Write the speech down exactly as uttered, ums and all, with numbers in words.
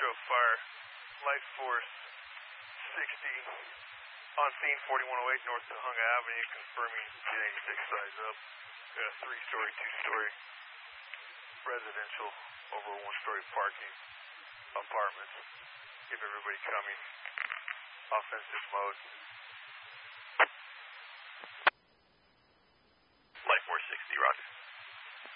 Metro Fire, Life Force sixty, on scene forty-one oh eight North Tujunga Avenue, confirming J eighty-six size up. We got a three-story, two-story residential over one-story parking apartments. Give everybody coming offensive mode.